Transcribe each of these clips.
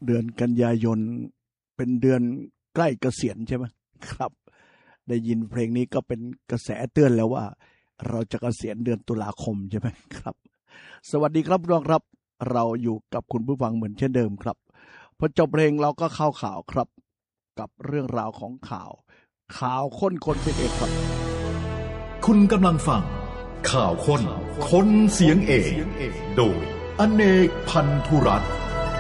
เดือนกันยายนเป็นเดือนใกล้เกษียณใช่ไหมครับได้ยินเพลงนี้ก็เป็นกระแสเตือนแล้วว่าเราจะเกษียณเดือนตุลาคมใช่ไหมครับสวัสดีครับน้องครับเราอยู่กับคุณผู้ฟังเหมือนเช่นเดิมครับพอจบเพลงเราก็เข้าข่าวครับกับเรื่องราวของข่าวค้นคนเป็นเอกครับคุณกำลังฟังข่าวคนเสียงเอกโดยอเนกพันธุรัตน์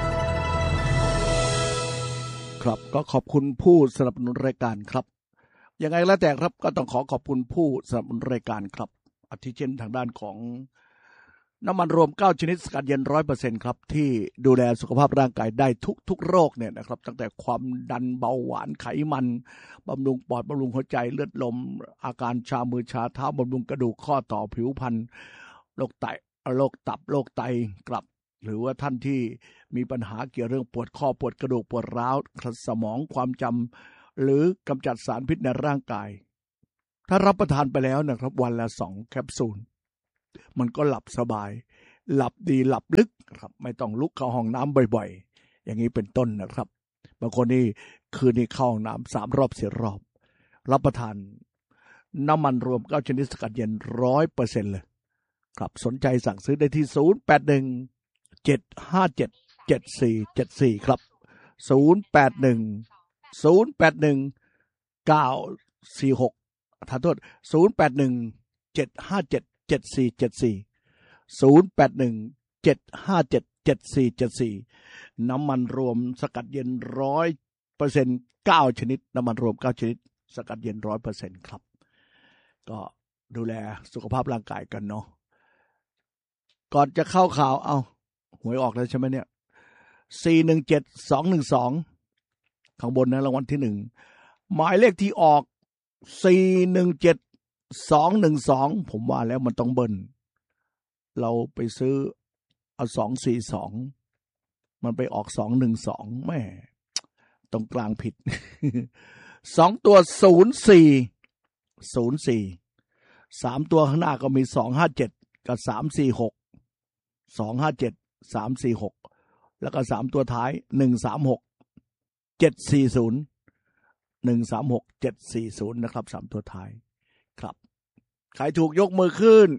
ครับก็ขอบคุณผู้สนับสนุนรายการครับยังไงแล้วแต่ครับก็ต้องขอบคุณผู้สนับสนุนรายการครับอาทิเช่นทางด้านของน้ำมันรวม9ชนิดสกัดเย็น 100% ครับที่ดูแลสุขภาพร่างกายได้ทุกโรคเนี่ยนะครับตั้งแต่ความดันเบาหวานไขมันบำรุงปอดบำรุงหัวใจเลือดลมอาการชามือชาเท้าบำรุงกระดูกข้อต่อผิวพรรณโรคตับโรคไตกลับหรือว่าท่านที่มีปัญหาเกี่ยวเรื่องปวดข้อปวดกระดูกปวดร้าวสมองความจำหรือกำจัดสารพิษในร่างกายถ้ารับประทานไปแล้วนะครับวันละ2แคปซูลมันก็หลับสบายหลับดีหลับลึกครับไม่ต้องลุกเข้าห้องน้ำบ่อยๆอย่างนี้เป็นต้นนะครับบางคนนี่คืนนี้เข้าห้องน้ำ3 รอบ4 รอบรับประทานน้ำมันรวม9ชนิดสกัดเย็น 100% เลยครับสนใจสั่งซื้อได้ที่081-757-7474ครับ081-946ขอโทษ081-757-7474 น้ำมันรวมสกัดเย็น 100% 9ชนิดน้ำมันรวม9ชนิดสกัดเย็น 100% ครับก็ดูแลสุขภาพร่างกายกันเนาะก่อนจะเข้าข่าวเอาหวยออกแล้วใช่ไหมเนี่ย417212ข้างบนนะรางวัลที่1หมายเลขที่ออก417212ผมว่าแล้วมันต้องเบิ้ลเราไปซื้อเอา242มันไปออก212แม่ตรงกลางผิด2ตัว04 3ตัวข้างหน้าก็มี257กับ346 257 346แล้วก็3ตัวท้าย136 740 136 740นะครับ3ตัวท้ายครับใครถูกยกมือขึ้น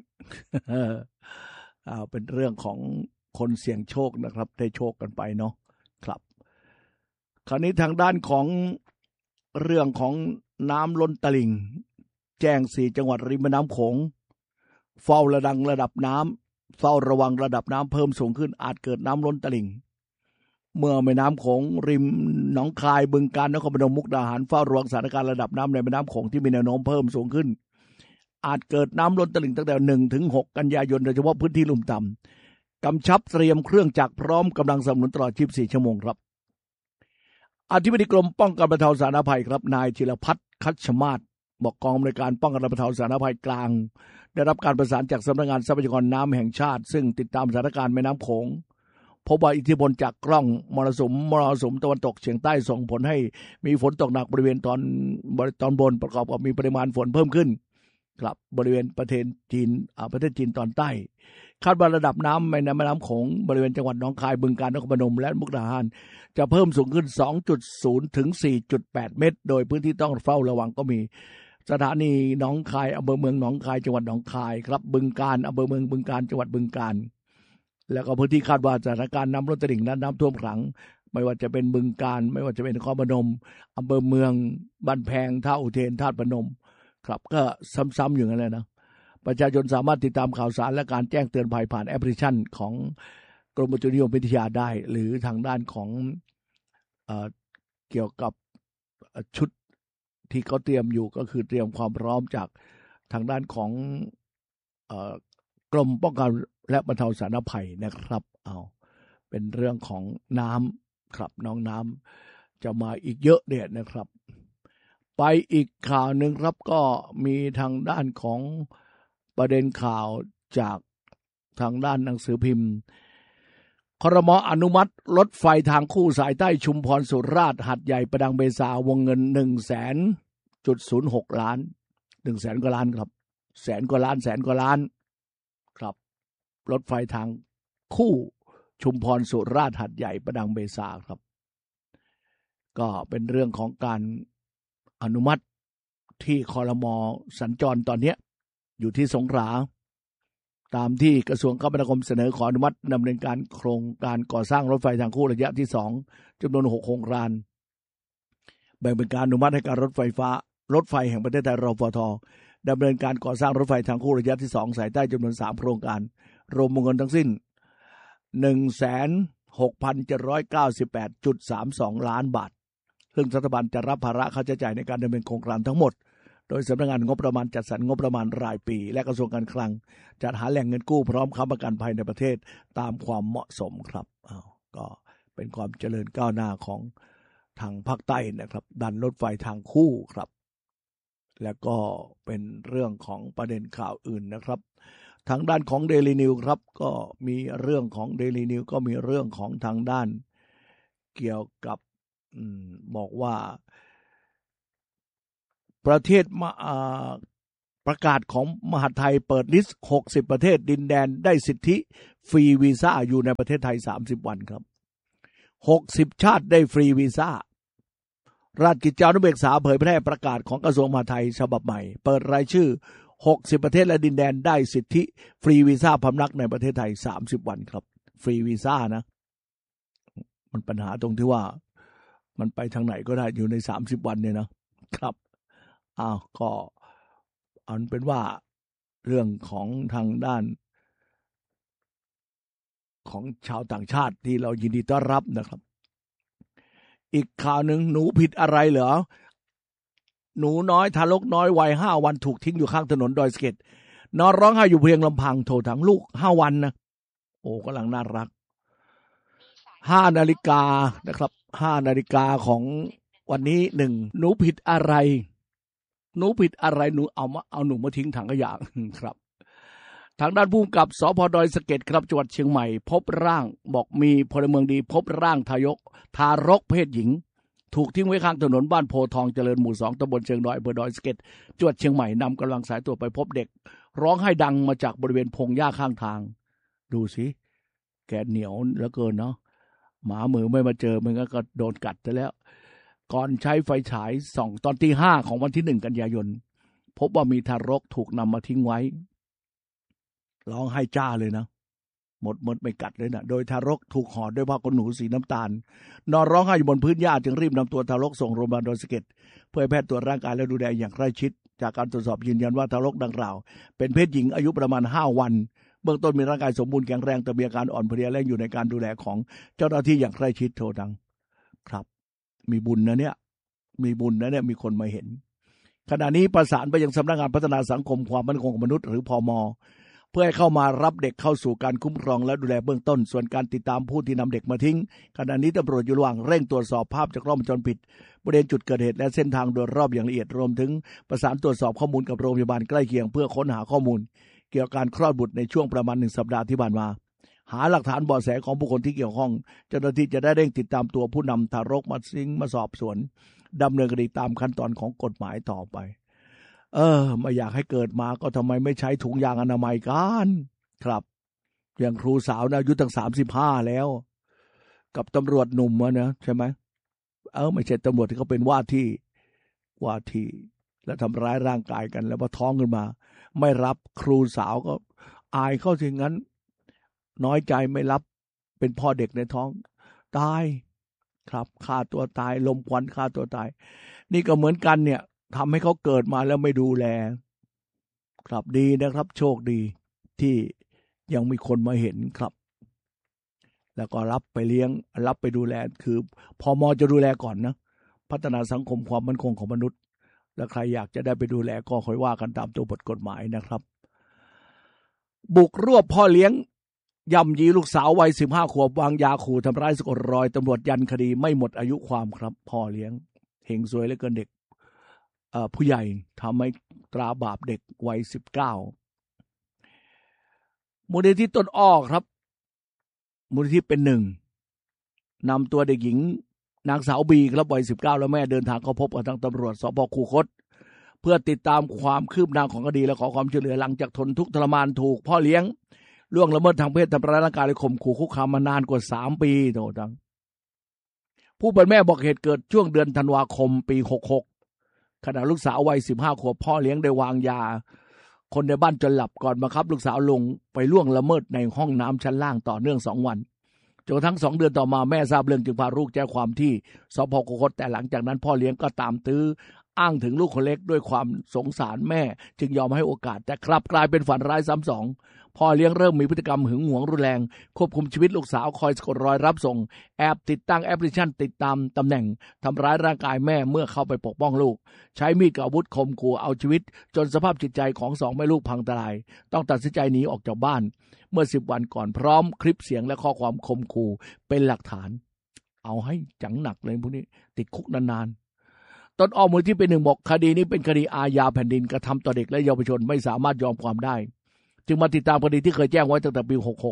เป็นเรื่องของคนเสี่ยงโชคนะครับได้โชคกันไปเนาะครับคราวนี้ทางด้านของเรื่องของน้ำล้นตลิ่งแจ้ง4จังหวัดริมแม่น้ำโขงเฝ้าระดับน้ำเฝ้าระวังระดับน้ำเพิ่มสูงขึ้นอาจเกิดน้ำล้นตลิ่งเมื่อแม่น้ำโขงริมหนองคายบึงกาฬนครพนมมุกดาหารเฝ้าระวังสถานการณ์ระดับน้ำในแม่น้ำโขงที่มีแนวโน้มเพิ่มสูงขึ้นอาจเกิดน้ำล้นตลิ่งตั้งแต่1 ถึง 6 กันยายนโดยเฉพาะพื้นที่ลุ่มต่ำกำชับเตรียมเครื่องจักรพร้อมกำลังสนับสนุนตลอด24 ชั่วโมงครับอธิบดีกรมป้องกันบรรเทาสาธารณภัยครับนายธีรพัฒน์คัชมาศบอกกองอำนวยการป้องกันและบรรเทาสาธารณภัยกลางได้รับการประสานจากสำนักงานทรัพยากรน้ำแห่งชาติซึ่งติดตามสถานการณ์แม่น้ำโขงพบว่าอิทธิพลจากกล้องมรสุมตะวันตกเฉียงใต้ส่งผลให้มีฝนตกหนักบริเวณตอนบนประกอบกับมีปริมาณฝนเพิ่มขึ้นครับบริเวณประเทศจีนตอนใต้คาดว่าระดับน้ำในแม่น้ำโขงบริเวณจังหวัดหนองคายบึงกาฬนครพนมและมุกดาหารจะเพิ่มสูงขึ้น 2.0 ถึง 4.8 เมตรโดยพื้นที่ต้องเฝ้าระวังก็มีสถานีหนองคายอำเภอเมืองหนองคายจังหวัดหนองคายครับบึงกาฬอำเภอเมืองบึงกาฬจังหวัดบึงกาฬแล้วก็พื้นที่คาดว่าสถานการณ์น้ำล้นตลิ่งและน้ำท่วมขังไม่ว่าจะเป็นบึงกาฬไม่ว่าจะเป็นนครพนมอำเภอเมืองบ้านแพงท่าอุเทนธาตุพนมครับก็ซ้ำๆอยู่นั่นแหละนะประชาชนสามารถติดตามข่าวสารและการแจ้งเตือนภัยผ่านแอปพลิเคชันของกรมอุตุนิยมวิทยาได้หรือทางด้านของเกี่ยวกับชุดที่เขาเตรียมอยู่ก็คือเตรียมความพร้อมจากทางด้านของกรมป้องกันและบรรเทาสาธารณภัยนะครับเป็นเรื่องของน้ำครับน้องน้ำจะมาอีกเยอะเนี่ยนะครับไปอีกข่าวหนึ่งครับก็มีทางด้านของประเด็นข่าวจากทางด้านหนังสือพิมพ์ครม.อนุมัติรถไฟทางคู่สายใต้ชุมพรสุราษฎร์หัดใหญ่ประดังเบซาวงเงิน 100,000.06 ล้าน 100,000 กว่าล้านครับแสนกว่าล้านครับรถไฟทางคู่ชุมพรสุราษฎร์หัดใหญ่ประดังเบซาครับก็เป็นเรื่องของการอนุมัติที่ครม.สัญจรตอนนี้อยู่ที่สงขลาตามที่กระทรวงคมนาคมเสนอขออนุมัติดำเนินการโครงการก่อสร้างรถไฟทางคู่ระยะที่2จำนวน6โครงการแบ่งเป็นการอนุมัติให้การรถไฟแห่งประเทศไทยรฟท.ดำเนินการก่อสร้างรถไฟทางคู่ระยะที่2สายใต้จำนวน3โครงการรวมวงเงินทั้งสิ้น 16,798.32 ล้านบาทซึ่งรัฐบาลจะรับภาระค่าใช้จ่ายในการดำเนินโครงการทั้งหมดโดยสำนักงานงบประมาณจัดสรรงบประมาณรายปีและกระทรวงการคลังจัดหาแหล่งเงินกู้พร้อมค้ำประกันภัยในประเทศตามความเหมาะสมครับก็เป็นความเจริญก้าวหน้าของทางภาคใต้นะครับดันรถไฟทางคู่ครับแล้วก็เป็นเรื่องของประเด็นข่าวอื่นนะครับทางด้านของ Daily News ครับก็มีเรื่องของ Daily News ก็มีเรื่องของทางด้านเกี่ยวกับบอกว่าประเทศประกาศของมหาดไทยเปิดลิสต์60ประเทศดินแดนได้สิทธิฟรีวีซ่าอยู่ในประเทศไทย30วันครับ60ชาติได้ฟรีวีซ่าราชกิจจานุเบกษาเผยแพร่ประกาศของกระทรวงมหาดไทยฉบับใหม่เปิดรายชื่อ60ประเทศและดินแดนได้สิทธิฟรีวีซ่าพำนักในประเทศไทย30วันครับฟรีวีซ่านะมันปัญหาตรงที่ว่ามันไปทางไหนก็ได้อยู่ใน30วันเนี่ยนะครับก็อันเป็นว่าเรื่องของทางด้านของชาวต่างชาติที่เรายินดีต้อนรับนะครับอีกข่าวหนึ่งหนูผิดอะไรเหรอหนูน้อยทารกน้อยวัย5วันถูกทิ้งอยู่ข้างถนนดอยสะเก็ดนอนร้องไห้อยู่เพียงลำพังโทรทั้งลูก5วันนะโอ้กำลังน่ารัก5 นาฬิกานะครับ5 นาฬิกาของวันนี้1หนูผิดอะไรหนูผิดอะไรหนูเอาหนูมาทิ้งถังขยะครับทางด้านผู้กำกับสภ.ดอยสะเก็ดครับจังหวัดเชียงใหม่พบร่างบอกมีพลเมืองดีพบร่างทารกเพศหญิงถูกทิ้งไว้ข้างถนนบ้านโพทองเจริญหมู่2ตำบลเชียงดอยอำเภอดอยสะเก็ดจังหวัดเชียงใหม่นำกำลังสายตรวจไปพบเด็กร้องไห้ดังมาจากบริเวณพงหญ้าข้างทางดูสิแกเหนียวเหลือเกินเนาะหมามือไม่มาเจอมันก็โดนกัดไปแล้วก่อนใช้ไฟฉายส่องตอนตี 5ของวันที่1กันยายนพบว่ามีทารกถูกนำมาทิ้งไว้ร้องไห้จ้าเลยนะหมดไม่กัดเลยนะโดยทารกถูกห่อด้วยผ้าขนหนูสีน้ำตาลนอนร้องไห้อยู่บนพื้นหญ้าจึงรีบนำตัวทารกส่งโรงพยาบาลดอยสะเก็ดเพื่อให้แพทย์ตรวจร่างกายและดูแลอย่างใกล้ชิดจากการตรวจสอบยืนยันว่าทารกดังกล่าวเป็นเพศหญิงอายุประมาณ5วันเบื้องต้นมีร่างกายสมบูรณ์แข็งแรงแต่มีอาการอ่อนเพลียและอยู่ในการดูแลของเจ้าหน้าที่อย่างใกล้ชิดโทดังครับมีบุญนะเนี่ยมีคนมาเห็นขณะนี้ประสานไปยังสำนักงานพัฒนาสังคมความมั่นคงของมนุษย์หรือพม.เพื่อให้เข้ามารับเด็กเข้าสู่การคุ้มครองและดูแลเบื้องต้นส่วนการติดตามผู้ที่นำเด็กมาทิ้งขณะนี้ตำรวจอยู่ระหว่างเร่งตรวจสอบภาพจากกล้องวงจรปิดบริเวณจุดเกิดเหตุและเส้นทางโดยรอบอย่างละเอียดรวมถึงประสานตรวจสอบข้อมูลกับโรงพยาบาลใกล้เคียงเพื่อค้นหาข้อมูลเกี่ยวกับการคลอดบุตรในช่วงประมาณ1 สัปดาห์ที่ผ่านมาหาหลักฐานเบาะแสของบุคคลที่เกี่ยวข้องเจ้าหน้าที่จะได้เร่งติดตามตัวผู้นำทารกมาทิ้งมาสอบสวนดำเนินคดีตามขั้นตอนของกฎหมายต่อไปไม่อยากให้เกิดมาก็ทำไมไม่ใช้ถุงยางอนามัยกันครับอย่างครูสาวนะอายุตั้ง35แล้วกับตำรวจหนุ่มนะใช่ไหมไม่ใช่ตำรวจที่เขาเป็นว่าที่แล้วทำร้ายร่างกายกันแล้วพอท้องขึ้นมาไม่รับครูสาวก็อายเข้าถึงงั้นน้อยใจไม่รับเป็นพ่อเด็กในท้องตายครับฆ่าตัวตายลมควันฆ่าตัวตายนี่ก็เหมือนกันเนี่ยทำให้เขาเกิดมาแล้วไม่ดูแลครับดีนะครับโชคดีที่ยังมีคนมาเห็นครับแล้วก็รับไปเลี้ยงรับไปดูแลคือพม.จะดูแลก่อนนะพัฒนาสังคมความมั่นคงของมนุษย์แล้วใครอยากจะได้ไปดูแลก็ค่อยว่ากันตามตัวบทกฎหมายนะครับบุกรวบพ่อเลี้ยงย่ำยีลูกสาววัย15 ขวบวางยาขู่ทำร้ายสะกดรอยตำรวจยันคดีไม่หมดอายุความครับพ่อเลี้ยงเฮงซวยเหลือเกินเด็กผู้ใหญ่ทำให้ตราบาปเด็กวัย19มูลนิธิต้นอ้อครับมูลนิธิเป็น1นำตัวเด็กหญิงนางสาวบีครับวัย19และแม่เดินทางเข้าพบกับทางตำรวจสภ.คูคตเพื่อติดตามความคืบหน้าของคดีและขอความช่วยเหลือหลังจากทนทุกข์ทรมานถูกพ่อเลี้ยงล่วงละเมิดทางเพศทำร้ายร่างกายและข่มขู่คุกคามมานานกว่า3 ปีโทษทั้งผู้เป็นแม่บอกเหตุเกิดช่วงเดือนธันวาคมปี66ขณะลูกสาววัย15 ขวบพ่อเลี้ยงได้วางยาคนในบ้านจนหลับก่อนบังคับลูกสาวลงไปล่วงละเมิดในห้องน้ำชั้นล่างต่อเนื่อง2 วันจนกระทั่ง2 เดือนต่อมาแม่ทราบเรื่องจึงพาลูกแจ้งความที่สภ.คูคตแต่หลังจากนั้นพ่อเลี้ยงก็ตามตื้ออ้างถึงลูกคนเล็กด้วยความสงสารแม่จึงยอมให้โอกาสแต่กลับกลายเป็นฝันร้ายซ้ำสองพ่อเลี้ยงเริ่มมีพฤติกรรมหึงหวงรุนแรงควบคุมชีวิตลูกสาวคอยสะกดรอยรับส่งแอบติดตั้งแอปพลิเคชันติดตามตำแหน่งทำร้ายร่างกายแม่เมื่อเข้าไปปกป้องลูกใช้มีดกับอาวุธข่มขู่เอาชีวิตจนสภาพจิตใจของ2 แม่ลูกพังทลายต้องตัดสินใจหนีออกจากบ้านเมื่อ10 วันก่อนพร้อมคลิปเสียงและข้อความข่มขู่เป็นหลักฐานเอาให้จังหนักเลยพวกนี้ติดคุกนานๆต้นอ้อมูลที่เป็น1บอกคดีนี้เป็นคดีอาญาแผ่นดินกระทำต่อเด็กและเยาวชนไม่สามารถยอมความได้จึงมาติดตามคดีที่เคยแจ้งไว้ตั้งแต่ปี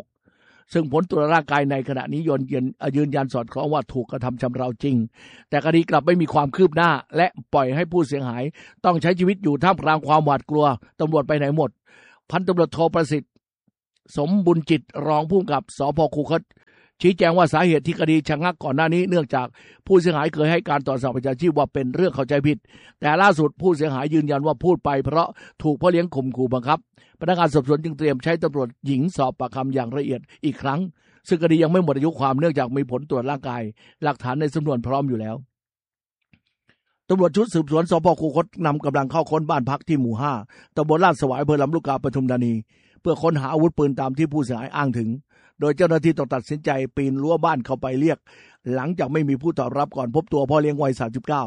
66ซึ่งผลตรวจร่างกายในขณะนี้ยืนยันสอดคล้องว่าถูกกระทำชำเราจริงแต่คดีกลับไม่มีความคืบหน้าและปล่อยให้ผู้เสียหายต้องใช้ชีวิตอยู่ท่ามกลางความหวาดกลัวตำรวจไปไหนหมดพันตำรวจโทประสิทธิ์สมบุญจิตรองผู้กำกับสภ.คูคตชี้แจงว่าสาเหตุที่คดีชะงักก่อนหน้านี้เนื่องจากผู้เสียหายเคยให้การต่อสหวิชาชีพว่าเป็นเรื่องเข้าใจผิดแต่ล่าสุดผู้เสียหายยืนยันว่าพูดไปเพราะถูกพ่อเลี้ยงข่มขู่บังคับพนักงานสอบสวนจึงเตรียมใช้ตำรวจหญิงสอบปากคำอย่างละเอียดอีกครั้งซึ่งคดียังไม่หมดอายุความเนื่องจากมีผลตรวจร่างกายหลักฐานในสำนวนพร้อมอยู่แล้วตำรวจชุดสืบสวนสภ.คูคตนำกำลังเข้าค้นบ้านพักที่หมู่5ตำบลลาดสวายอำเภอลำลูกกาปทุมธานีเพื่อค้นหาอาวุธปืนตามที่ผู้เสียหายอ้างถึงโดยเจ้าหน้าที่ต้องตัดสินใจปีนรั้วบ้านเข้าไปเรียกหลังจากไม่มีผู้ตอบรับก่อนพบตัวพ่อเลี้ยงวัย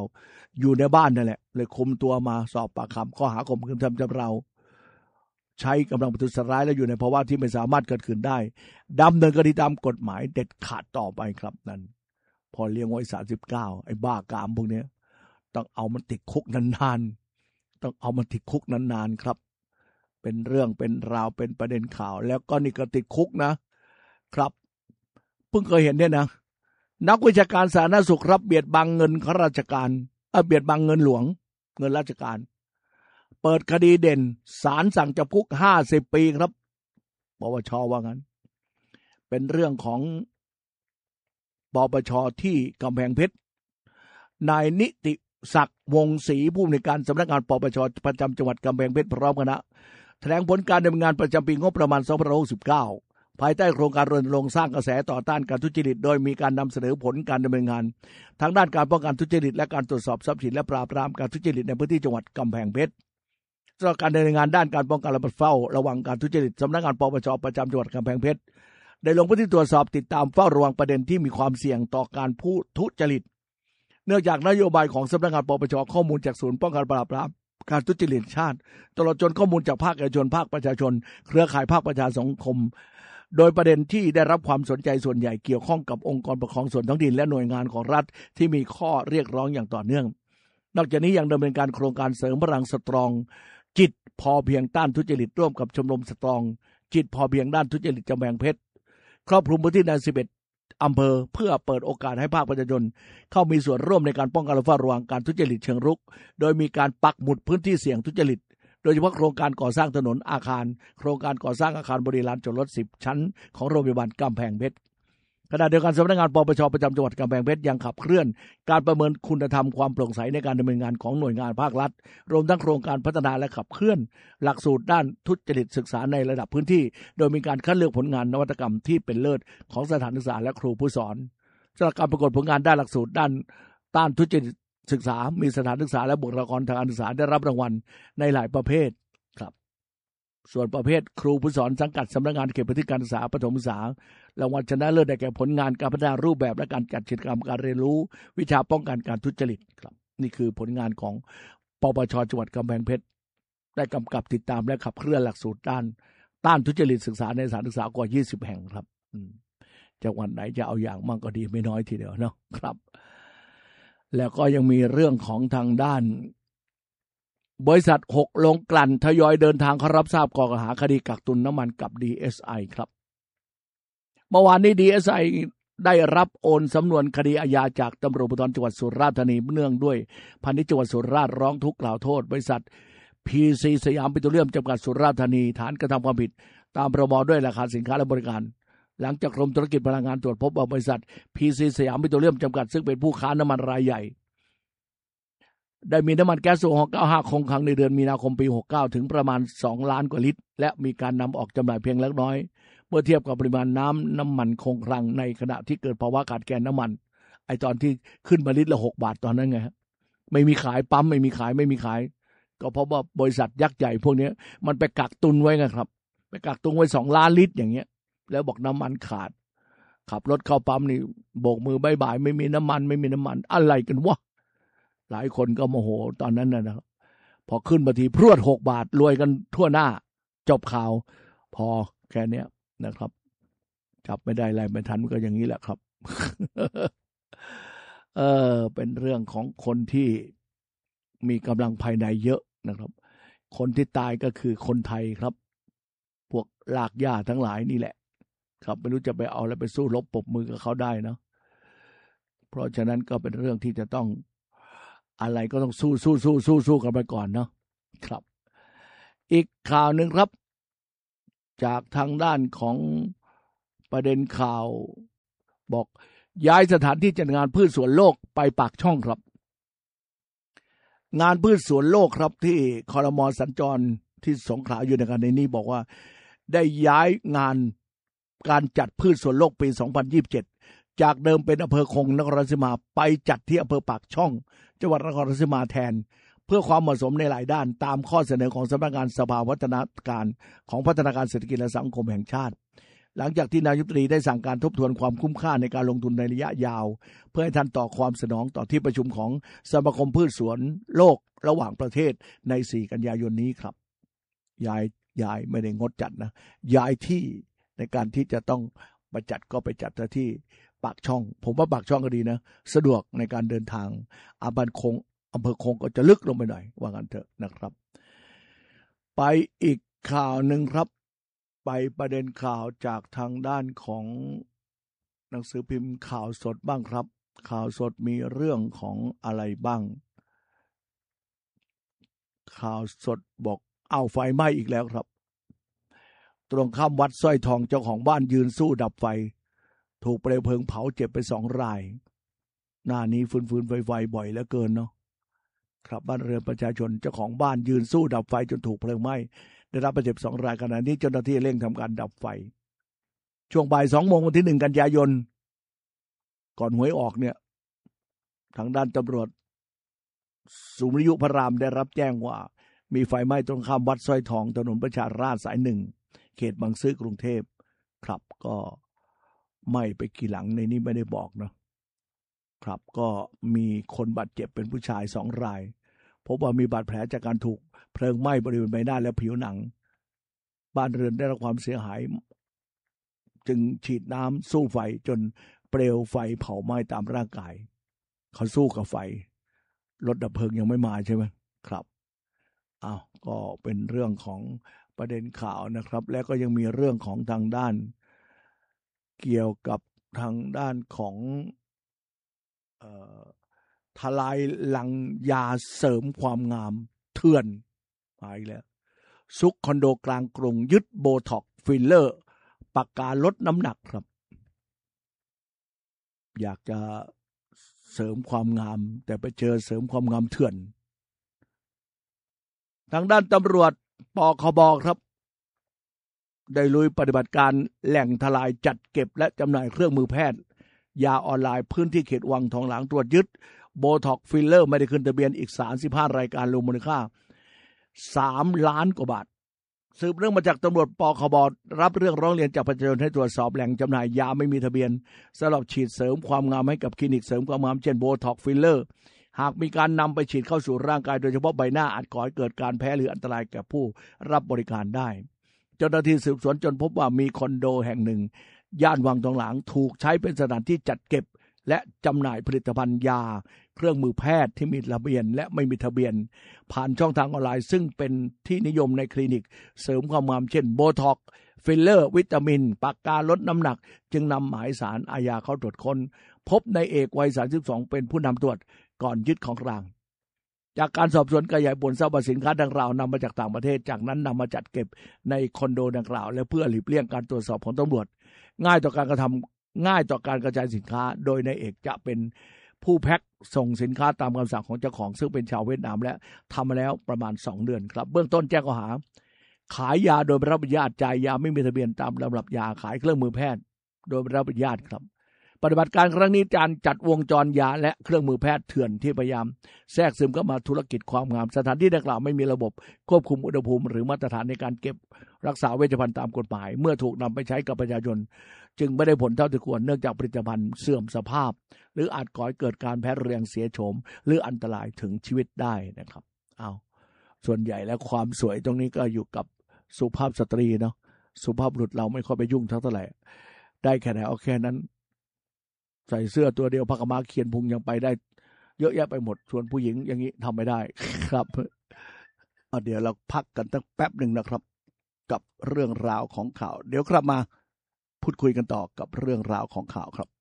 39อยู่ในบ้านนั่นแหละเลยคุมตัวมาสอบปากคำข้อหาข่มขืนกระทำชำเราใช้กำลังประทุษร้ายและอยู่ในภาวะที่ไม่สามารถเกิดขึ้นได้ดำเนินคดีตามกฎหมายเด็ดขาดต่อไปครับนั่นพ่อเลี้ยงวัย39ไอ้บ้ากามพวกนี้ต้องเอามันติดคุกนานๆต้องเอามันติดคุกนานๆครับเป็นเรื่องเป็นราวเป็นประเด็นข่าวแล้วก็นี่ก็ติดคุกนะครับเพิ่งเคยเห็นเนี่ยนะนักวิชาการสาธารณสุขรับเบียดบังเงินข้าราชการเบียดบังเงินหลวงเงินราชการเปิดคดีเด่นศาลสั่งจำคุก50 ปีครับปปช.ว่างั้นเป็นเรื่องของปปช.ที่กำแพงเพชรนายนิติศักดิ์วงศรีผู้อำนวยการสำนักงานปปช.ประจำจังหวัดกำแพงเพชรพร้อมคณะแถลงผลการดำเนินงานประจำปีงบประมาณ2569ภายใต้โครงการรณรงค์สร้างกระแสต่อต้านการทุจริตโดยมีการนำเสนอผลการดำเนินงานทางด้านการป้องกันทุจริตและการตรวจสอบทรัพย์สินและปราบปรามการทุจริตในพื้นที่จังหวัดกำแพงเพชรสำหรับการดำเนินงานด้านการป้องกันและเฝ้าระวังการทุจริตสำนักงานปปช.ประจำจังหวัดกำแพงเพชรได้ลงพื้นที่ตรวจสอบติดตามเฝ้าระวังประเด็นที่มีความเสี่ยงต่อการทุจริตเนื่องจากนโยบายของสำนักงานปปช.ข้อมูลจากศูนย์ป้องกันปราบปรามการทุจริตชาติตลอดจนข้อมูลจากภาคเอกชนภาคประชาชนเครือข่ายภาคประชาสังคมโดยประเด็นที่ได้รับความสนใจส่วนใหญ่เกี่ยวข้องกับองค์กรปกครองส่วนท้องถิ่นและหน่วยงานของรัฐที่มีข้อเรียกร้องอย่างต่อเนื่องนอกจากนี้ยังดำเนินการโครงการเสริมพลังสตรองจิตพอเพียงต้านทุจริตร่วมกับชมรมสตรองจิตพอเพียงด้านทุจริตกำแพงเพชรครอบคลุมพื้นที่ใน11 อำเภอเพื่อเปิดโอกาสให้ภาคประชาชนเข้ามีส่วนร่วมในการป้องกันและเฝ้าระวังการทุจริตเชิงรุกโดยมีการปักหมุดพื้นที่เสี่ยงทุจริตโดยเฉพาะโครงการก่อสร้างถนนอาคารโครงการก่อสร้างอาคารบริการจอดรถ10 ชั้นของโรงพยาบาลกำแพงเพชรขณะเดียวกันสำนักงานปปช.ประจำจังหวัดกำแพงเพชรยังขับเคลื่อนการประเมินคุณธรรมความโปร่งใสในการดำเนินงานของหน่วยงานภาครัฐรวมทั้งโครงการพัฒนาและขับเคลื่อนหลักสูตรด้านทุจริตศึกษาในระดับพื้นที่โดยมีการคัดเลือกผลงานนวัตกรรมที่เป็นเลิศของสถานศึกษาและครูผู้สอนสำหรับการประกวดผลงานด้านหลักสูตรด้านต้านทุจริตศึกษามีสถานศึกษาและบุคลากรทางการศึกษาได้รับรางวัลในหลายประเภทครับส่วนประเภทครูผู้สอนสังกัดสำนักงานเขตพื้นที่การศึกษาประถมศึกษารางวัลชนะเลิศได้แก่ผลงานการพัฒนารูปแบบและการจัดกิจกรรมการเรียนรู้วิชาป้องกันการทุจริตครับนี่คือผลงานของปปช.จังหวัดกำแพงเพชรได้กำกับติดตามและขับเคลื่อนหลักสูตรด้านต้านทุจริตศึกษาในสถานศึกษากว่า20 แห่งครับจังหวัดไหนจะเอาอย่างมั่งก็ดีไม่น้อยทีเดียวเนาะครับแล้วก็ยังมีเรื่องของทางด้านบริษัท6โรงกลั่นทยอยเดินทางเข้ารับทราบข้อกล่าวหาคดีกักตุนน้ำมันกับ DSI ครับเมื่อวานนี้ DSI ได้รับโอนสำนวนคดีอาญาจากตำรวจภูธรจังหวัดสุราษฎร์ธานีเนื่องด้วยพาณิชย์จังหวัดสุราษฎร์ร้องทุกข์กล่าวโทษบริษัท PC สยามปิโตรเลียมจำกัดสุราษฎร์ธานีฐานกระทำความผิดตามพรบด้วยราคาสินค้าและบริการหลังจากกรมธุรกิจพลังงานตรวจพบว่าบริษัท PC สยามปิโตรเลียมจำกัดซึ่งเป็นผู้ค้าน้ำมันรายใหญ่ได้มีน้ำมันแก๊สโซฮอล์95คงคลังในเดือนมีนาคมปี69ถึงประมาณ2ล้านกว่าลิตรและมีการนำออกจำหน่ายเพียงเล็กน้อยเมื่อเทียบกับปริมาณน้ำมันคงคลังในขณะที่เกิดภาวะขาดแคลนน้ำมันไอตอนที่ขึ้นมาลิตรละ6 บาทตอนนั้นไงไม่มีขายปั๊มไม่มีขายก็เพราะว่าบริษัทยักษ์ใหญ่พวกนี้มันไปกักตุนไว้ไงครับไปกักตุนไว้2 ล้านลิตรอย่างเงี้ยแล้วบอกน้ำมันขาดขับรถเข้าปั๊มนี่โบกมือบ๊ายบายไม่มีน้ำมันอะไรกันวะหลายคนก็โมโหตอนนั้นนะครับพอขึ้นมาทีพรวด6 บาทรวยกันทั่วหน้าจบข่าวพอแค่นี้นะครับจับไม่ได้อะไรไม่ทันก็อย่างนี้แหละครับ เป็นเรื่องของคนที่มีกำลังภายในเยอะนะครับคนที่ตายก็คือคนไทยครับพวกลากหญ้าทั้งหลายนี่แหละครับไม่รู้จะไปเอาแล้วไปสู้รบปรบมือกับเขาได้นะเพราะฉะนั้นก็เป็นเรื่องที่จะต้องอะไรก็ต้องสู้กันไปก่อนเนาะครับอีกข่าวหนึ่งครับจากทางด้านของประเด็นข่าวบอกย้ายสถานที่จัดงานพืชสวนโลกไปปากช่องครับงานพืชสวนโลกครับที่ครม.สัญจรที่สงขลาอยู่ในการในนี้บอกว่าได้ย้ายงานการจัดพืชสวนโลกปี 2027จากเดิมเป็นอำเภอคงนครราชสีมาไปจัดที่อำเภอปากช่องจังหวัดนครราชสีมาแทนเพื่อความเหมาะสมในหลายด้านตามข้อเสนอของสำนักงานสภาวัฒนการของพัฒนาการเศรษฐกิจและสังคมแห่งชาติหลังจากที่นายกรัฐมนตรีได้สั่งการทบทวนความคุ้มค่าในการลงทุนในระยะยาวเพื่อให้ทันต่อความสนองต่อที่ประชุมของสมาคมพืชสวนโลกระหว่างประเทศใน4 กันยายนนี้ครับย้ายไม่ได้งดจัดนะย้ายที่ในการที่จะต้องไปจัดก็ไปจัดที่ปากช่องผมว่าปากช่องก็ดีนะสะดวกในการเดินทางอำเภอคงก็จะลึกลงไปหน่อยว่ากันเถอะนะครับไปอีกข่าวหนึ่งครับไปประเด็นข่าวจากทางด้านของหนังสือพิมพ์ข่าวสดบ้างครับข่าวสดมีเรื่องของอะไรบ้างข่าวสดบอกไฟไหม้อีกแล้วครับตรงข้ามวัดสร้อยทองเจ้าของบ้านยืนสู้ดับไฟถูกเปลวเพลิงเผาเจ็บไป2 รายหน้านี้ฟืนไฟบ่อยเหลือเกินเนาะครับบ้านเรือนประชาชนเจ้าของบ้านยืนสู้ดับไฟจนถูกเพลิงไหม้ได้รับบาดเจ็บ2 รายขณะนี้เจ้าหน้าที่เร่งทำการดับไฟช่วงบ่าย 2 โมงวันที่1 กันยายนก่อนหวยออกเนี่ยทางด้านตำรวจศูนย์วิทยุพระรามได้รับแจ้งว่ามีไฟไหม้ตรงข้ามวัดสร้อยทองถนนประชาราษฎร์สาย1เขตบางซื่อกรุงเทพครับก็ไหม้ไปกี่หลังในนี้ไม่ได้บอกนะครับก็มีคนบาดเจ็บเป็นผู้ชาย2 รายพบว่ามีบาดแผลจากการถูกเพลิงไหม้บริเวณใบหน้าและผิวหนังบ้านเรือนได้รับความเสียหายจึงฉีดน้ำสู้ไฟจนเปลวไฟเผาไหม้ตามร่างกายเขาสู้กับไฟรถดับเพลิงยังไม่มาใช่ไหมครับก็เป็นเรื่องของประเด็นข่าวนะครับและก็ยังมีเรื่องของทางด้านเกี่ยวกับทางด้านของทลายหลังยาเสริมความงามเถื่อนมาอีกแล้วซุกคอนโดกลางกรุงยึดโบท็อกฟิลเลอร์ปากกาลดน้ำหนักครับอยากจะเสริมความงามแต่ไปเจอเสริมความงามเถื่อนทางด้านตำรวจปคบครับได้ลุยปฏิบัติการแหล่งทลายจัดเก็บและจำหน่ายเครื่องมือแพทย์ยาออนไลน์พื้นที่เขตวังทองหลางตรวจยึดโบท็อกฟิลเลอร์ไม่ได้ขึ้นทะเบียนอีก35 รายการรวมมูลค่า3 ล้านกว่าบาทสืบเรื่องมาจากตำรวจปคบรับเรื่องร้องเรียนจากประชาชนให้ตรวจสอบแหล่งจำหน่ายยาไม่มีทะเบียนสำหรับฉีดเสริมความงามให้กับคลินิกเสริมความงามเช่นโบท็อกฟิลเลอร์หากมีการนำไปฉีดเข้าสู่ร่างกายโดยเฉพาะใบหน้าอาจก่อให้เกิดการแพ้หรืออันตรายแก่ผู้รับบริการได้เจ้าหน้าที่สืบสวนจนพบว่ามีคอนโดแห่งหนึ่งย่านวังทองหลางถูกใช้เป็นสถานที่จัดเก็บและจำหน่ายผลิตภัณฑ์ยาเครื่องมือแพทย์ที่มีทะเบียนและไม่มีทะเบียนผ่านช่องทางออนไลน์ซึ่งเป็นที่นิยมในคลินิกเสริมความงามเช่นโบท็อกฟิลเลอร์วิตามินปากกาลดน้ำหนักจึงนำหมายสารอาญาเข้าตรวจค้นพบนายเอกวัย32เป็นผู้นำตรวจก่อนยึดของกลางจากการสอบสวนขยายผลทราบว่าสินค้าดังกล่าวนำมาจากต่างประเทศจากนั้นนำมาจัดเก็บในคอนโดดังกล่าวและเพื่อหลีกเลี่ยงการตรวจสอบของตำรวจง่ายต่อการกระทำง่ายต่อการกระจายสินค้าโดยนายเอกจะเป็นผู้แพ็คส่งสินค้าตามคำสั่งของเจ้าของซึ่งเป็นชาวเวียดนามและทำมาแล้วประมาณ2 เดือนครับเบื้องต้นแจ้งข้อหาขายยาโดยไม่รับอนุญาตจ่ายยาไม่มีทะเบียนตามลำดับยาขายเครื่องมือแพทย์โดยไม่รับอนุญาตครับปฏิบัติการครั้งนี้การจัดวงจรยาและเครื่องมือแพทย์เถื่อนที่พยายามแทรกซึมเข้ามาธุรกิจความงามสถานที่ดังกล่าวไม่มีระบบควบคุมอุณหภูมิหรือมาตรฐานในการเก็บรักษาเวชภัณฑ์ตามกฎหมายเมื่อถูกนำไปใช้กับประชาชนจึงไม่ได้ผลเท่าที่ควรเนื่องจากผลิตภัณฑ์เสื่อมสภาพหรืออาจก่อให้เกิดการแพ้เรืองเสียโฉมหรืออันตรายถึงชีวิตได้นะครับส่วนใหญ่แล้วความสวยตรงนี้ก็อยู่กับสุภาพสตรีเนาะสุภาพบุรุษเราไม่ค่อยไปยุ่งเท่าไหร่ได้แค่ไหนเอาแค่นั้นใส่เสื้อตัวเดียวผ้ากำมะเขียนพุงยังไปได้เยอะแยะไปหมดส่วนผู้หญิงอย่างนี้ทำไม่ได้ครับเดี๋ยวเราพักกันตั้งแป๊บหนึ่งนะครับกับเรื่องราวของข่าวเดี๋ยวกลับมาพูดคุยกันต่อกับเรื่องราวของข่าวครับ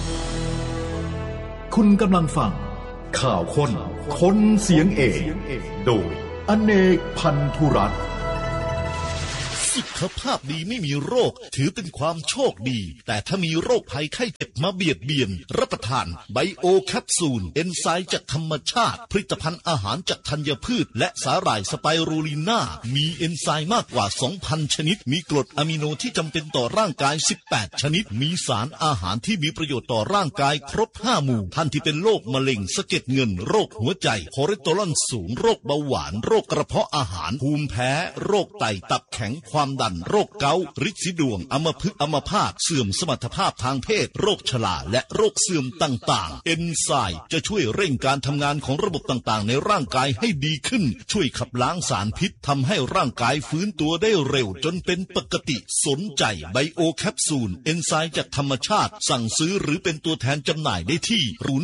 คุณกำลังฟังข่าวคนเสียงเอกโดยอเนกพันธุรัตน์สุขภาพดีไม่มีโรคถือเป็นความโชคดีแต่ถ้ามีโรคภัยไข้เจ็บมาเบียดเบียนรับประทานไบโอแคปซูลเอนไซม์จากธรรมชาติผลิตภัณฑ์อาหารจากธัญพืชและสาหร่ายสไปรูลิน่ามีเอนไซม์มากกว่า 2,000 ชนิดมีกรดอะมิโนที่จำเป็นต่อร่างกาย18 ชนิดมีสารอาหารที่มีประโยชน์ต่อร่างกายครบ5 หมู่ท่านที่เป็นโรคมะเร็งสะเก็ดเงินโรคหัวใจคอเลสเตอรอลสูงโรคเบาหวานโรคกระเพาะอาหารภูมิแพ้โรคไตตับแข็งความดันโรคเกาต์ฤทธิ์สีดวงอัมพฤกษ์อัมพาตเสื่อมสมรรถภาพทางเพศโรคชราและโรคเสื่อมต่างๆเอนไซม์จะช่วยเร่งการทำงานของระบบต่างๆในร่างกายให้ดีขึ้นช่วยขับล้างสารพิษทำให้ร่างกายฟื้นตัวได้เร็วจนเป็นปกติสนใจไบโอแคปซูลเอนไซม์จากธรรมชาติสั่งซื้อหรือเป็นตัวแทนจำหน่ายได้ที่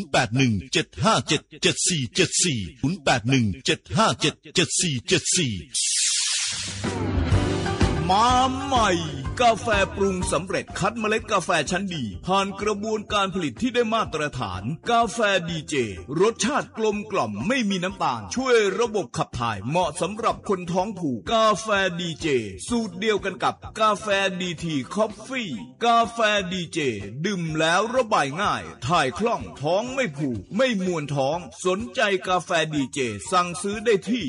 0817577474 มาใหม่กาแฟปรุงสำเร็จคัดเมล็ดกาแฟชั้นดีผ่านกระบวนการผลิตที่ได้มาตรฐานกาแฟดีเจรสชาติกลมกล่อมไม่มีน้ำตาลช่วยระบบขับถ่ายเหมาะสำหรับคนท้องผูกกาแฟดีเจสูตรเดียวกันกับกาแฟดีทีคอฟฟี่กาแฟดีเจดื่มแล้วระบายง่ายถ่ายคล่องท้องไม่ผูกไม่มวนท้องสนใจกาแฟดีเจสั่งซื้อได้ที่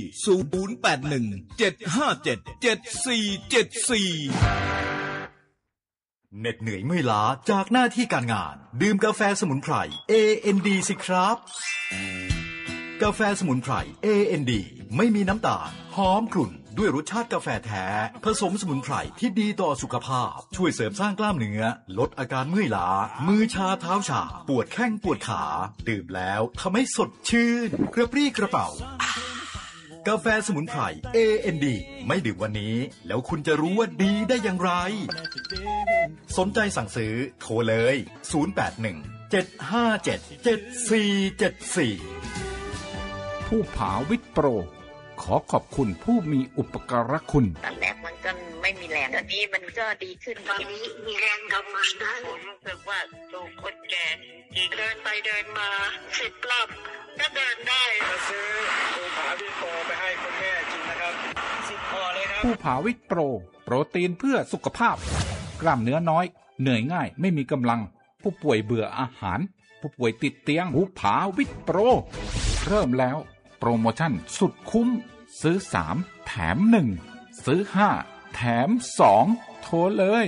0817577474 เหน็ดเหนื่อยเมื่อยล้าจากหน้าที่การงานดื่มกาแฟสมุนไพร AND สิครับกาแฟสมุนไพร AND ไม่มีน้ำตาลหอมกลุ่นด้วยรสชาติกาแฟแท้ผสมสมุนไพรที่ดีต่อสุขภาพช่วยเสริมสร้างกล้ามเนื้อลดอาการเมื่อยล้ามือชาเท้าชาปวดแข้งปวดขาดื่มแล้วทำให้สดชื่นกระปรี้กระเป๋ากาแฟสมุนไพร AND ไม่ดื่มวันนี้แล้วคุณจะรู้ว่าดีได้อย่างไรสนใจสั่งซื้อโทรเลย0817577474 ผู้ผาวิทย์โปรขอขอบคุณผู้มีอุปการะคุณตอนแรกมันก็ไม่มีแรงตอนนี้มันก็ดีขึ้นตอนนี้มีแรงทำงานได้ผมรู้สึกว่าดูคนแก่จริงเดินไปเดินมา10 รอบก็เดินได้มาซื้อผู้ผาวิทย์โปรไปให้คุณแม่จริงนะครับ10 พอเลยครับผู้ผาวิทย์โปรโปรตีนเพื่อสุขภาพกล้ามเนื้อน้อยเหนื่อยง่ายไม่มีกำลังผู้ป่วยเบื่ออาหารผู้ป่วยติดเตียงผู้ผาวิทย์โปรเริ่มแล้วโปรโมชั่นสุดคุ้มซื้อ3แถม1ซื้อ5แถม2โทรเลย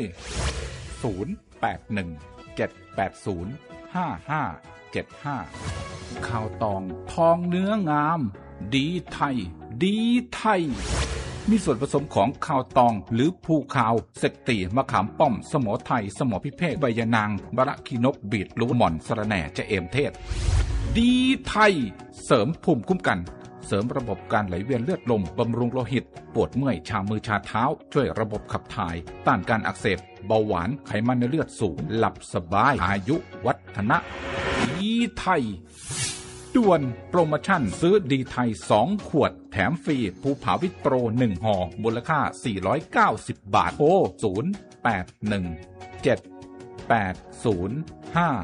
0817805575ข้าวตองทองเนื้องามดีไทยดีไทยมีส่วนผสมของข้าวตองหรือภูขาวเสกตีมะขามป้อมสมอไทยสมอพิเภกใบยะนางบะระขีนกบีทรูหม่อนสะระแหน่จะเอมเทศดีไทยเสริมภูมิคุ้มกันเสริมระบบการไหลเวียนเลือดลมบำรุงโลหิตปวดเมื่อยชามือชาเท้าช่วยระบบขับถ่ายต้านการอักเสบเบาหวานไขมันในเลือดสูงหลับสบายอายุวัฒนะดีไทยด่วนโปรโมชั่นซื้อดีไทย2 ขวดแถมฟรีภูผาวิทย์โปร1 ห่อมูลค่า490 บาทโทร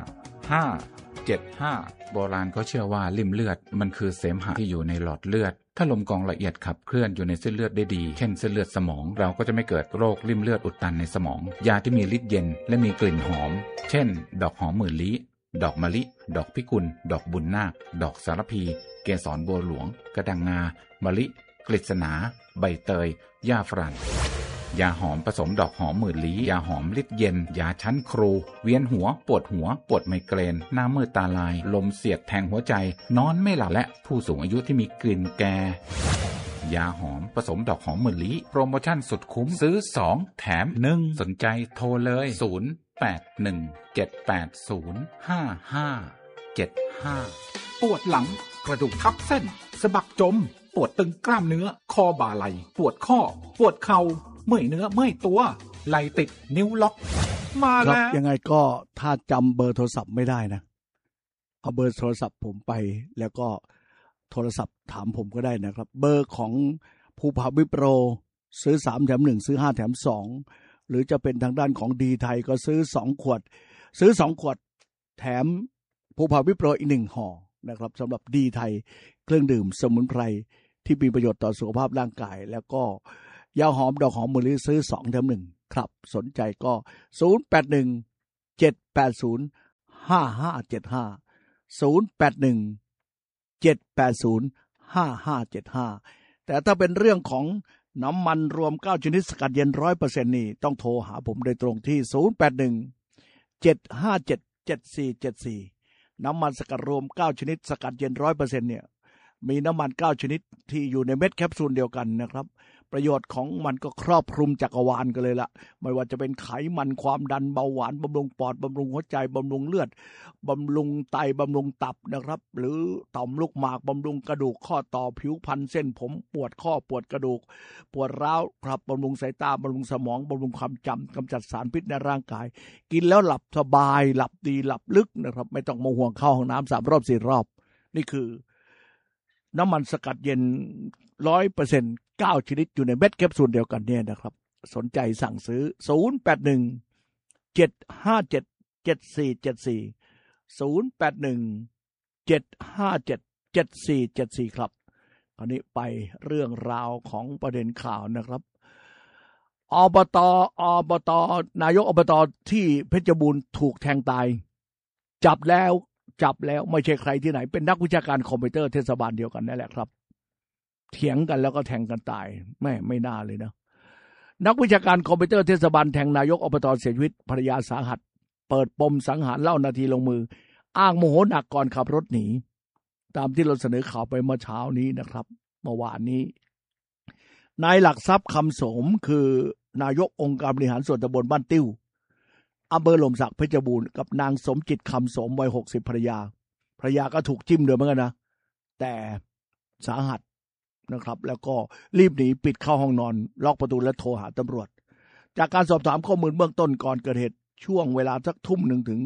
0817805575โบราณเขาเชื่อว่าลิ่มเลือดมันคือเสมหะที่อยู่ในหลอดเลือดถ้าลมกรองละเอียดขับเคลื่อนอยู่ในเส้นเลือดได้ดีเช่นเส้นเลือดสมองเราก็จะไม่เกิดโรคริ่มเลือดอุดตันในสมองยาที่มีฤทธิ์เย็นและมีกลิ่นหอมเช่นดอกหอมหมื่นลี้ดอกมะลิดอกพิกุลดอกบุญนาคดอกสารพีเกสรบัวหลวงกระดังงามะลิกฤษณาใบเตยหญ้าฝรั่งยาหอมผสมดอกหอมหมื่นลี้ยาหอมฤทธิ์เย็นยาชั้นครูเวียนหัวปวดไมเกรนหน้ามืดตาลายลมเสียดแทงหัวใจนอนไม่หลับและผู้สูงอายุที่มีกลิ่นแก่ยาหอมผสมดอกหอมหมื่นลี้โปรโมชั่นสุดคุ้มซื้อ2แถม1สนใจโทรเลย0817805575 ปวดหลังกระดูกทับเส้นสะบักจมปวดตึงกล้ามเนื้อคอบ่าไหล่ปวดข้อปวดเข่าเมื่อยเนื้อเมื่อยตัวไหล่ติดนิ้วล็อกมาแล้วยังไงก็ถ้าจำเบอร์โทรศัพท์ไม่ได้นะเอาเบอร์โทรศัพท์ผมไปแล้วก็โทรศัพท์ถามผมก็ได้นะครับเบอร์ของภูผาวิโปรซื้อ3แถม1ซื้อ5แถม2หรือจะเป็นทางด้านของดีไทยก็ซื้อ2ขวดแถมภูผาวิโปรอีก1ห่อนะครับสำหรับดีไทยเครื่องดื่มสมุนไพรที่มีประโยชน์ต่อสุขภาพร่างกายแล้วก็ยาหอมดอกหอมมะลิซื้อ2แถม1ครับสนใจก็0817805575 แต่ถ้าเป็นเรื่องของน้ำมันรวม9ชนิดสกัดเย็น 100% นี่ต้องโทรหาผมโดยตรงที่0817577474น้ำมันสกัดรวม9ชนิดสกัดเย็น 100% เนี่ยมีน้ำมัน9ชนิดที่อยู่ในเม็ดแคปซูลเดียวกันนะครับประโยชน์ของมันก็ครอบคลุมจักรวาลกันเลยละไม่ว่าจะเป็นไขมันความดันเบาหวานบำรุงปอดบำรุงหัวใจบำรุงเลือดบำรุงไตบำรุงตับนะครับหรือต่อมลูกหมากบำรุงกระดูกข้อต่อผิวพรรณเส้นผมปวดข้อปวดกระดูกปวดร้าวครับบำรุงสายตาบำรุงสมองบำรุงความจำกำจัดสารพิษในร่างกายกินแล้วหลับสบายหลับดีหลับลึกนะครับไม่ต้องมาห่วงเข้าห้องน้ำ3 รอบ 4 รอบนี่คือน้ำมันสกัดเย็น 100% 9ชนิดอยู่ในเม็ดแคปซูลเดียวกันเนี่ยนะครับสนใจสั่งซื้อ0817577474 ครับคราวนี้ไปเรื่องราวของประเด็นข่าวนะครับอบตนายกอบตที่เพชรบูรณ์ถูกแทงตายจับแล้วไม่ใช่ใครที่ไหนเป็นนักวิชาการคอมพิวเตอร์เทศบาลเดียวกันนั่นแหละครับเถียงกันแล้วก็แทงกันตายไม่น่าเลยนะนักวิชาการคอมพิวเตอร์เทศบาลแทงนายกอบตเสียชีวิตภรรยาสาหัสเปิดปมสังหารเล่านาทีลงมืออ้างโมโหหนักก่อนขับรถหนีตามที่เราเสนอข่าวไปเมื่อเช้านี้นะครับเมื่อวานนี้นายหลักทรัพย์คำสมคือนายกองค์การบริหารส่วนตำบลบ้านติ้วอำเภอหล่มสักเพชรบูรณ์กับนางสมจิตคำสมวัย60ภรรยาก็ถูกจิ้มด้วยเหมือนกันนะแต่สาหัสนะครับแล้วก็รีบหนีปิดเข้าห้องนอนล็อกประตูและโทรหาตำรวจจากการสอบถามข้อมูลเบื้องต้นก่อนเกิดเหตุช่วงเวลาสัก 19:00 ถึง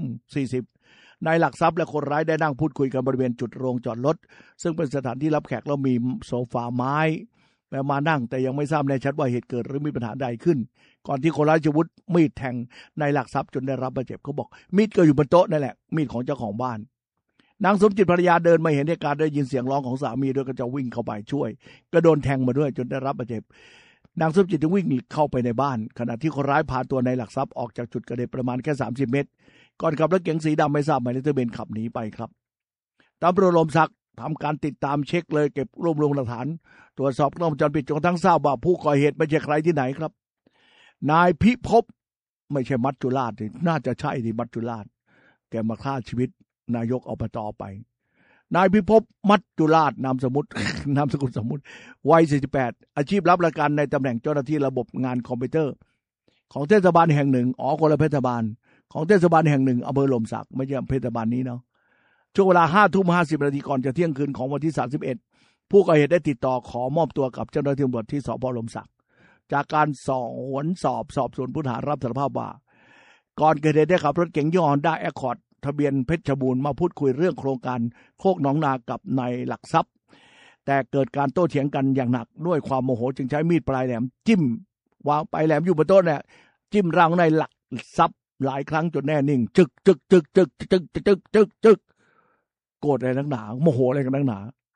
3:40 นายหลักทรัพย์และคนร้ายได้นั่งพูดคุยกันบริเวณจุดโรงจอดรถซึ่งเป็นสถานที่รับแขกแล้วมีโซฟาไม้มานั่งแต่ยังไม่ทราบแน่ชัดว่าเหตุเกิดหรือมีปัญหาใดขึ้นก่อนที่คนร้ายจะวุธมีดแทงนายหลักทรัพย์จนได้รับบาดเจ็บเขาบอกมีดก็อยู่บนโต๊ะนั่นแหละมีดของเจ้าของบ้านนางสมจิตภรรยาเดินมาเห็นเหตุการณ์ได้ยินเสียงร้องของสามีด้วยก็จะวิ่งเข้าไปช่วยก็โดนแทงมาด้วยจนได้รับบาดเจ็บนางสมจิตจึงวิ่งเข้าไปในบ้านขณะที่คนร้ายพาตัวนายหลักทรัพย์ออกจากจุดเกิดเหตุประมาณแค่30 เมตรก่อนขับรถเก๋งสีดำไม่ทราบหมายเลขทะเบียนขับหนีไปครับตำรวจหล่มสักทำการติดตามเช็คเลยเก็บรวบรวมหลักฐานตรวจสอบกล้องวงจรปิดจนกระทั่งทราบว่าผู้ก่อเหตุไม่ใช่ใครที่ไหนครับนายพิภพไม่ใช่มัจจุราชน่าจะใช่ที่มัจจุราชแกมาฆ่าชีวิตนายกอบตไปนายพิภพมัจจุราชนามสกุลสมมุติวัย48อาชีพรับราชการในตำแหน่งเจ้าหน้าที่ระบบงานคอมพิวเตอร์ของเทศบาลแห่งหนึ่งคนละเทศบาลของเทศบาลแห่งหนึ่งอำเภอหล่มสักไม่ใช่เทศบาลนี้เนาะช่วงเวลา 5:50 นาทีก่อนจะเที่ยงคืนของวันที่31ผู้ก่อเหตุได้ติดต่อขอมอบตัวกับเจ้าหน้าที่ตำรวจที่สพหล่มสักจากการสอบสวนผู้ต้องหารับสารภาพว่าก่อนเกิดเหตุได้ขับรถเก๋งยี่ห้อ Honda Accord ทะเบียนเพชรบูรณ์มาพูดคุยเรื่องโครงการโคกหนองนากับนายหลักทรัพย์แต่เกิดการโต้เถียงกันอย่างหนักด้วยความโมโหจึงใช้มีดปลายแหลมจิ้มวางปลายแหลมอยู่บนโต๊ะเนี่ยจิ้มร่างนายหลักทรัพย์หลายครั้งจนแน่นิ่งจึกโกรธอะไรนักหนาโมโหอะไรกันนักหนา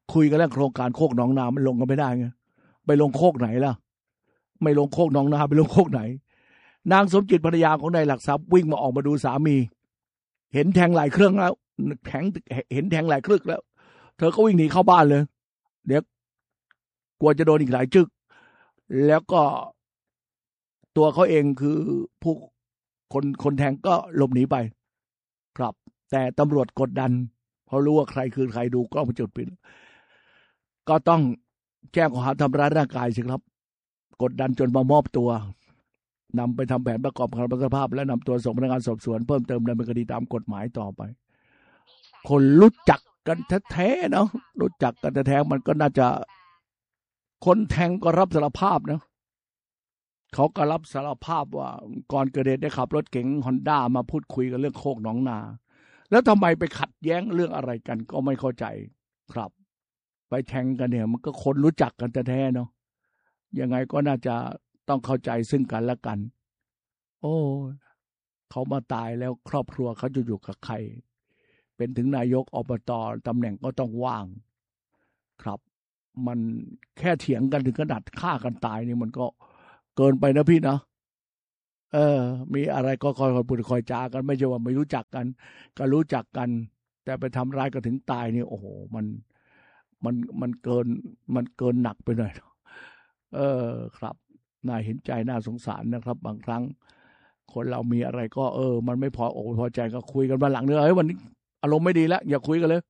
คุยกันเรื่องโครงการโคกหนองนามันลงกันไม่ได้ไงไปลงโคกไหนล่ะไม่ลงโคกหนองนาไปลงโคกไหนนางสมจิตภรรยาของนายหลักทรัพย์วิ่งมาออกมาดูสามีเห็นแทงหลายเครื่องแล้วเห็นแทงหลายครึกแล้วเธอก็วิ่งหนีเข้าบ้านเลยเดี๋ยวกลัวจะโดนอีกหลายจึกแล้วก็ตัวเขาเองคือผู้คนแทงก็หลบหนีไปครับแต่ตำรวจกดดันเพราะรู้ว่าใครคือใครดูกล้องวงจรปิดก็ต้องแจ้งข้อหาทำร้ายร่างกายสิครับกดดันจนมามอบตัวนำไปทำแผนประกอบคำรับสารภาพและนำตัวส่งพนักงานสอบสวนเพิ่มเติมดำเนินคดีตามกฎหมายต่อไปคนรู้จักกันแท้ๆเนาะรู้จักกันแท้ๆมันก็น่าจะคนแทงก็รับสารภาพนะเขาก็รับสารภาพว่าก่อนเกิดเหตุได้ขับรถเก๋ง Honda มาพูดคุยกันเรื่องโคกหนองนาแล้วทำไมไปขัดแย้งเรื่องอะไรกันก็ไม่เข้าใจครับไปแทงกันเนี่ยมันก็คนรู้จักกันแท้ๆเนาะยังไงก็น่าจะต้องเข้าใจซึ่งกันและกันโอ้เขามาตายแล้วครอบครัวเขาจะอยู่กับใครเป็นถึงนายกอบต.ตำแหน่งก็ต้องว่างครับมันแค่เถียงกันถึงขนาดฆ่ากันตายนี่มันก็เกินไปนะพี่นะมีอะไรก็คอยพูดคอยจากันไม่ใช่ว่าไม่รู้จักกันก็รู้จักกันแต่ไปทำร้ายกันถึงตายนี่โอ้โหมันเกินหนักไปหน่อยครับน่าเห็นใจน่าสงสารนะครับบางครั้งคนเรามีอะไรก็มันไม่พออกพอใจก็คุยกันวันหลังเนอะวันนี้อารมณ์ไม่ดีแล้วอย่าคุยกันเลย